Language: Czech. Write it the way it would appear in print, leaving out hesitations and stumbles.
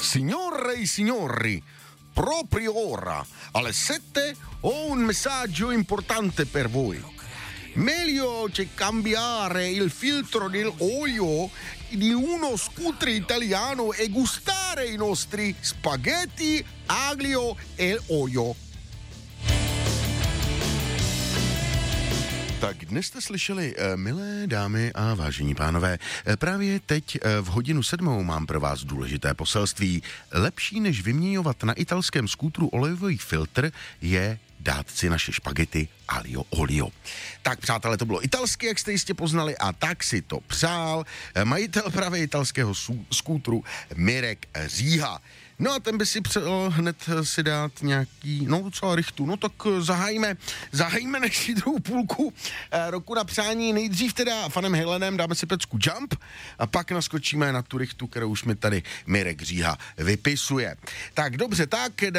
Signore e signori, proprio ora, alle 7 ho un messaggio importante per voi. Meglio c'è cambiare il filtro dell'olio di uno scooter italiano e gustare i nostri spaghetti, aglio e olio. Tak dnes jste slyšeli, milé dámy a vážení pánové, právě teď v 6:01 mám pro vás důležité poselství. Lepší než vyměňovat na italském skútru olejový filtr je dát si naše špagety aglio olio. Tak přátelé, to bylo italsky, jak jste jistě poznali, a tak si to přál majitel právě italského skútru Mirek Říha. No a ten by si přál hned si dát nějaký, docela rychtu, tak zahájíme naši druhou půlku roku na přání. Nejdřív teda Fanem Halenem dáme si pecku Jump a pak naskočíme na tu rychtu, kterou už mi tady Mirek Říha vypisuje. Tak dobře, tak